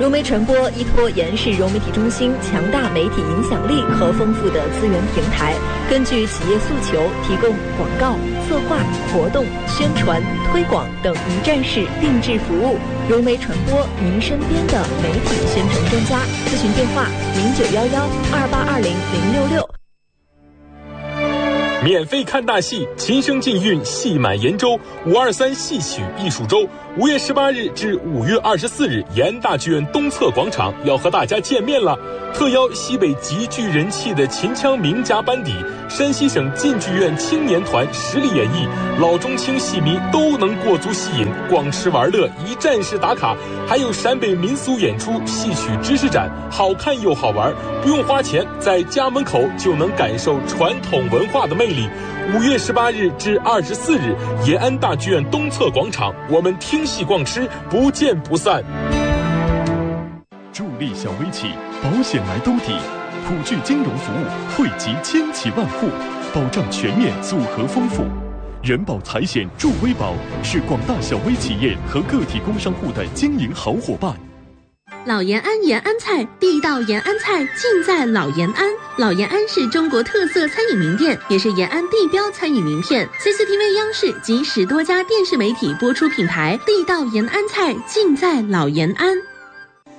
融媒传播依托延世融媒体中心强大媒体影响力和丰富的资源平台，根据企业诉求，提供广告、策划、活动、宣传、推广等一站式定制服务。融媒传播，您身边的媒体宣传专家。咨询电话：091128200666。 免费看大戏，琴声禁韵，戏满延州523戏曲艺术周，5月18日至5月24日，延安大剧院东侧广场要和大家见面了。特邀西北极具人气的秦腔名家班底，山西省晋剧院青年团实力演绎，老中青戏迷都能过足戏瘾，逛吃玩乐，一站式打卡，还有陕北民俗演出、戏曲知识展，好看又好玩，不用花钱，在家门口就能感受传统文化的魅力。5月18日至24日，延安大剧院东侧广场，我们听戏逛吃，不见不散。 助力小微企，保险来兜底，普聚金融服务惠及千企万户，保障全面，组合丰富。人保财险助微保是广大小微企业和个体工商户的经营好伙伴。 老延安延安菜，地道延安菜尽在老延安。老延安是中国特色餐饮名店，也是延安地标餐饮名片。CCTV 央视及10多家电视媒体播出品牌，地道延安菜尽在老延安。